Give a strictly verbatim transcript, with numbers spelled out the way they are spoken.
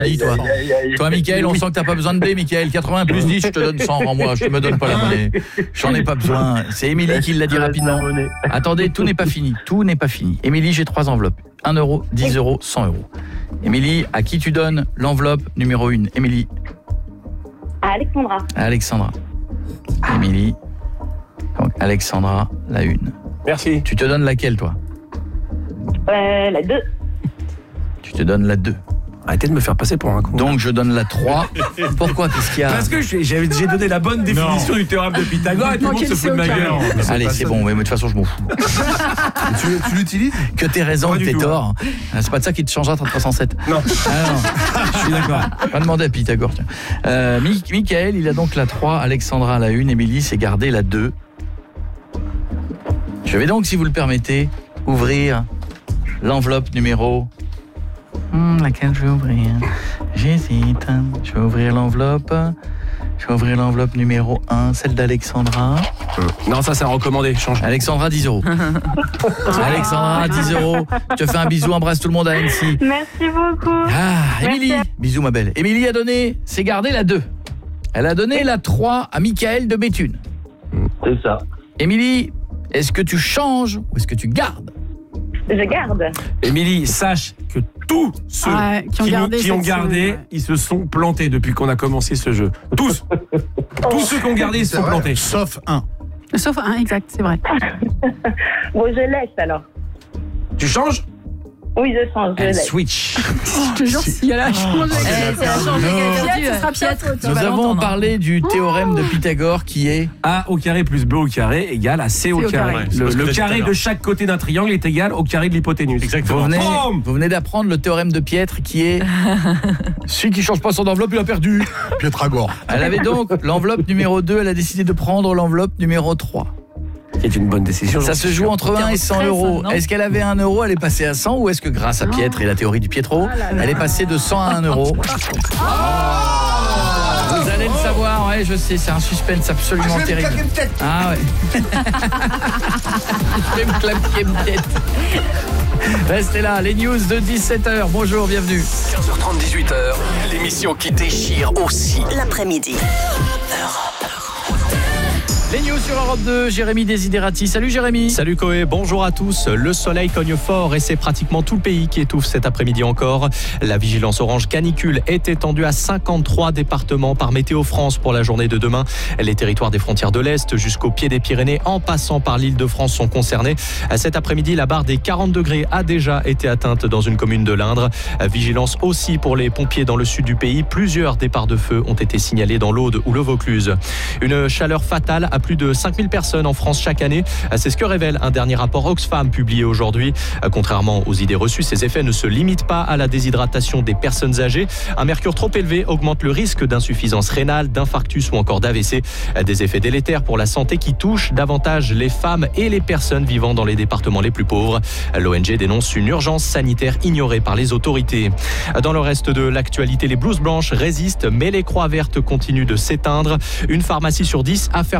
Dis, toi. Toi, Mickaël, on sent que t'as pas besoin de dés, Mickaël. quatre-vingts plus dix, je te donne cent, rends-moi. Je te me donne pas la monnaie. J'en ai pas besoin. C'est Émilie qui l'a dit rapidement. Attendez, tout n'est pas fini. Tout n'est pas fini. Émilie, j'ai trois enveloppes. un euro, dix euros, cent euros. Émilie, à qui tu donnes l'enveloppe numéro un? Émilie. À Alexandra. À Alexandra. Émilie. Donc, Alexandra, la une. Merci. Tu te donnes laquelle, toi? Euh, la deux. Tu te donnes la deux. Arrêtez de me faire passer pour un con. Donc je donne la trois. Pourquoi? Qu'est-ce qu'il y a? Parce que j'ai, j'ai donné la bonne définition non. du théorème de Pythagore et tout le monde se fout de ma gueule. Allez, c'est bon, mais de toute façon je m'en fous. tu, tu l'utilises? Que t'aies raison, que t'aies tort. C'est pas de ça qui te changera entre trois cent sept. Non. Ah non, je suis d'accord. Pas demander à Pythagore. Tiens. Euh, Mickaël, il a donc la trois, Alexandra la une, Émilie s'est gardé la deux. Je vais donc, si vous le permettez, ouvrir l'enveloppe numéro... Hmm, laquelle je vais ouvrir? J'hésite. Je vais ouvrir l'enveloppe. Je vais ouvrir l'enveloppe numéro un, celle d'Alexandra. Non, ça c'est recommandé, change. Alexandra, dix euros. Alexandra, dix euros. Je te fais un bisou, embrasse tout le monde à Annecy. Merci beaucoup. Ah, Émilie, bisous ma belle. Émilie a donné, c'est gardé la deux. Elle a donné la trois à Mickaël de Béthune. C'est ça. Émilie, est-ce que tu changes ou est-ce que tu gardes? Je garde. Émilie, sache que tous ceux ouais, qui ont qui, gardé, qui ont gardé ouais. ils se sont plantés depuis qu'on a commencé ce jeu. Tous. Tous ceux qui ont gardé, ils se sont plantés. Sauf un. Sauf un, exact, c'est vrai. Bon, je laisse alors. Tu changes? Oui, je change, je laisse. Switch. Je te jure, si elle a changé, c'est un changé qu'elle a perdu. Ce sera Piètre. Nous avons parlé du théorème de Pythagore qui est A au carré plus B au carré égale à C au carré. Ouais, le le carré de chaque côté d'un triangle est égal au carré de l'hypoténuse. Exactement. Vous venez, vous venez d'apprendre le théorème de Piètre qui est celui qui change pas son enveloppe, il a perdu. Pythagore. Elle avait donc l'enveloppe numéro deux, elle a décidé de prendre l'enveloppe numéro trois. C'est une bonne décision. Ça se joue entre un et cent euros. Est-ce qu'elle avait un euro, elle est passée à cent, ou est-ce que grâce à Piètre et la théorie du Pietro, elle est passée de cent à un euro? Vous allez le savoir, ouais, je sais, c'est un suspense absolument ah, terrible. Ah ouais. Je vais me claquer une tête. Restez là, les news de dix-sept heures. Bonjour, bienvenue. quinze heures trente, dix-huit heures, l'émission qui déchire aussi l'après-midi. Les news sur Europe deux, Jérémy Desiderati. Salut Jérémy. Salut Koé, bonjour à tous. Le soleil cogne fort et c'est pratiquement tout le pays qui étouffe cet après-midi encore. La vigilance orange canicule est étendue à cinquante-trois départements par Météo France pour la journée de demain. Les territoires des frontières de l'Est jusqu'au pied des Pyrénées en passant par l'Île-de-France sont concernés. Cet après-midi, la barre des quarante degrés a déjà été atteinte dans une commune de l'Indre. Vigilance aussi pour les pompiers dans le sud du pays. Plusieurs départs de feu ont été signalés dans l'Aude ou le Vaucluse. Une chaleur fatale à plus de cinq mille personnes en France chaque année. C'est ce que révèle un dernier rapport Oxfam publié aujourd'hui. Contrairement aux idées reçues, ces effets ne se limitent pas à la déshydratation des personnes âgées. Un mercure trop élevé augmente le risque d'insuffisance rénale, d'infarctus ou encore d'A V C. Des effets délétères pour la santé qui touchent davantage les femmes et les personnes vivant dans les départements les plus pauvres. L'O N G dénonce une urgence sanitaire ignorée par les autorités. Dans le reste de l'actualité, les blouses blanches résistent, mais les croix vertes continuent de s'éteindre. Une pharmacie sur dix a fermé